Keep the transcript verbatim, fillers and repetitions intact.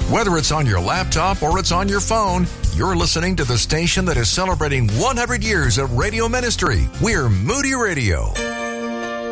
Whether it's on your laptop or it's on your phone, you're listening to the station that is celebrating one hundred years of radio ministry. We're Moody Radio.